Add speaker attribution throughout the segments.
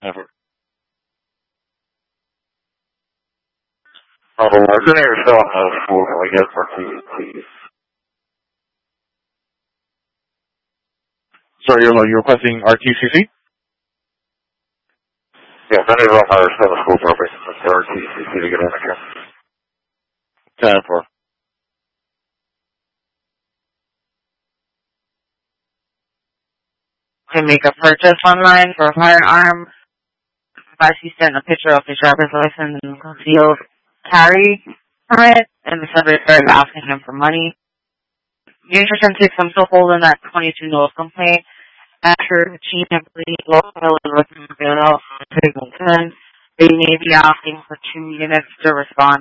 Speaker 1: Ever. Martin, you're still on the school. Can we get for please?
Speaker 2: Sorry, you're requesting RTCC?
Speaker 1: Yeah, if any of them are still on the school property, it's the RTCC to get in again.
Speaker 2: 10-4.
Speaker 3: To make a purchase online for a firearm. Advice he sent a picture of his driver's license and concealed carry permit, and the subject started asking him for money. The interest takes I'm still holding that 22 notice complaint. After the chief and police local and looking for bail out for signal 10, they may be asking for 2 units to respond.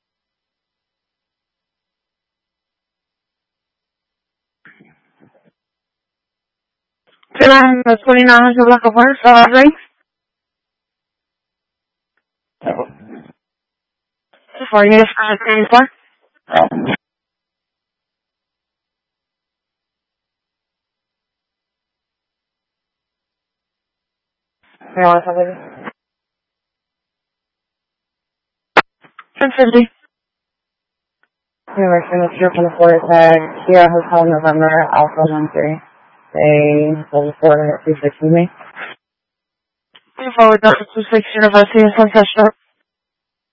Speaker 3: The 29 of Luck of Work, right? For you, for? You want somebody? 1050. Anyway, from the trip from the Florida side, Sierra Hotel November, Alpha 13. They hold forward at 260 me. Forward Delta 26 University in Sunset Strip.